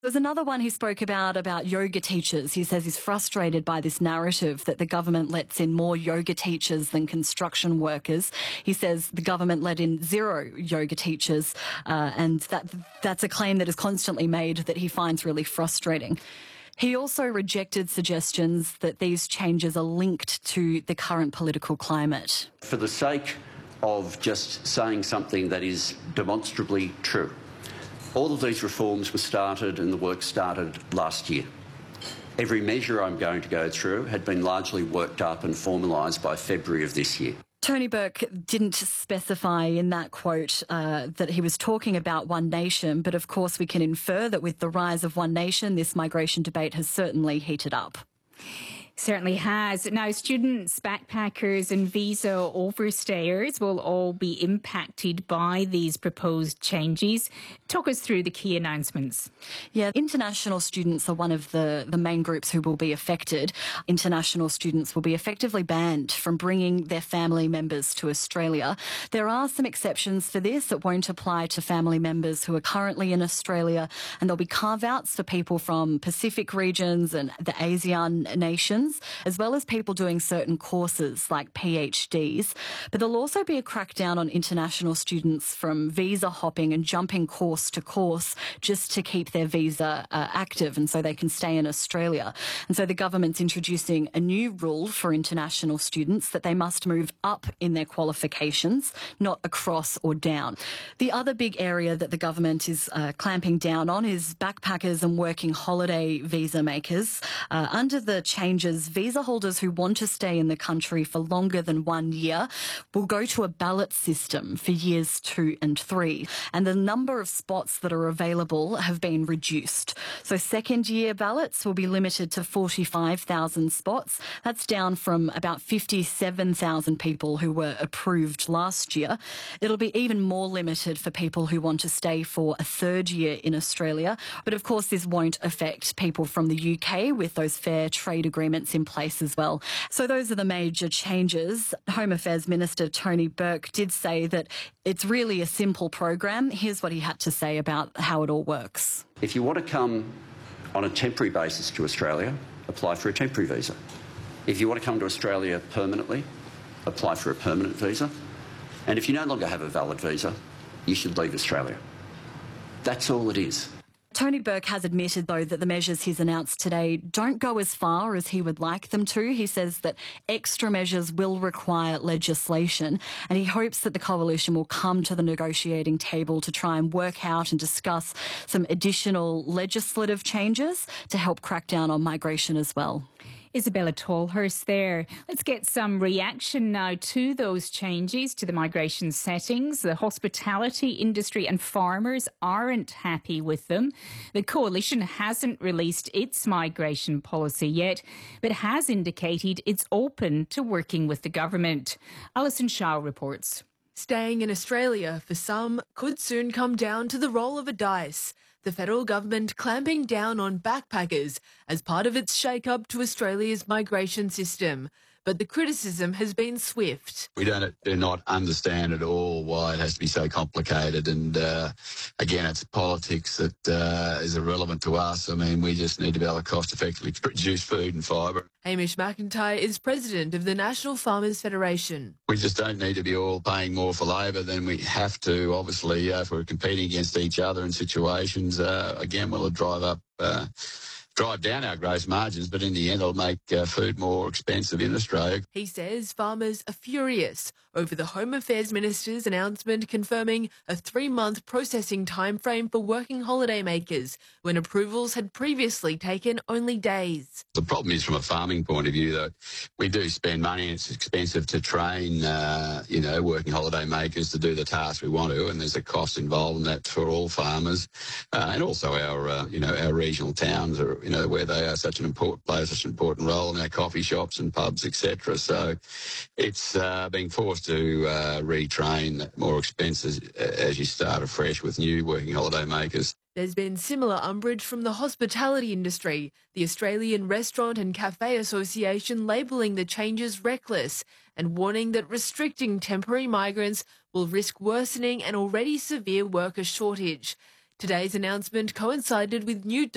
There's another one he spoke about yoga teachers. He says he's frustrated by this narrative that the government lets in more yoga teachers than construction workers. He says the government let in 0 yoga teachers, and that's a claim that is constantly made that he finds really frustrating. He also rejected suggestions that these changes are linked to the current political climate. For the sake of just saying something that is demonstrably true, all of these reforms were started and the work started last year. Every measure I'm going to go through had been largely worked up and formalised by February of this year. Tony Burke didn't specify in that quote that he was talking about One Nation, but of course we can infer that with the rise of One Nation, this migration debate has certainly heated up. Certainly has. Now, students, backpackers and visa overstayers will all be impacted by these proposed changes. Talk us through the key announcements. Yeah, international students are one of the main groups who will be affected. International students will be effectively banned from bringing their family members to Australia. There are some exceptions for this. It won't apply to family members who are currently in Australia, and there'll be carve-outs for people from Pacific regions and the ASEAN nations, as well as people doing certain courses like PhDs. But there'll also be a crackdown on international students from visa hopping and jumping course to course just to keep their visa active and so they can stay in Australia. And so the government's introducing a new rule for international students that they must move up in their qualifications, not across or down. The other big area that the government is clamping down on is backpackers and working holiday visa makers. Under the changes, visa holders who want to stay in the country for longer than 1 year will go to a ballot system for years 2 and 3. And the number of spots that are available have been reduced. So second-year ballots will be limited to 45,000 spots. That's down from about 57,000 people who were approved last year. It'll be even more limited for people who want to stay for a third year in Australia. But of course, this won't affect people from the UK with those fair trade agreements in place as well. So those are the major changes. Home Affairs Minister Tony Burke did say that it's really a simple program. Here's what he had to say about how it all works. If you want to come on a temporary basis to Australia, apply for a temporary visa. If you want to come to Australia permanently, apply for a permanent visa. And if you no longer have a valid visa, you should leave Australia. That's all it is. Tony Burke has admitted, though, that the measures he's announced today don't go as far as he would like them to. He says that extra measures will require legislation, and he hopes that the coalition will come to the negotiating table to try and work out and discuss some additional legislative changes to help crack down on migration as well. Isabella Tallhurst there. Let's get some reaction now to those changes to the migration settings. The hospitality industry and farmers aren't happy with them. The coalition hasn't released its migration policy yet, but has indicated it's open to working with the government. Alison Shaw reports. Staying in Australia for some could soon come down to the roll of a dice. The federal government clamping down on backpackers as part of its shake-up to Australia's migration system. But the criticism has been swift. We do not understand at all why it has to be so complicated. And again, it's politics that is irrelevant to us. I mean, we just need to be able to cost-effectively produce food and fibre. Hamish McIntyre is president of the National Farmers Federation. We just don't need to be all paying more for labour than we have to. Obviously, if we're competing against each other in situations, again, will it drive down our gross margins, but in the end it'll make food more expensive in Australia. He says farmers are furious over the Home Affairs Minister's announcement confirming a 3-month processing timeframe for working holiday makers when approvals had previously taken only days. The problem is from a farming point of view that we do spend money and it's expensive to train, working holiday makers to do the task we want to, and there's a cost involved in that for all farmers, and also our regional towns are, where they are play such an important role in our coffee shops and pubs, etc. So it's being forced to retrain more expenses as you start afresh with new working holiday makers. There's been similar umbrage from the hospitality industry, the Australian Restaurant and Cafe Association labelling the changes reckless and warning that restricting temporary migrants will risk worsening an already severe worker shortage. Today's announcement coincided with new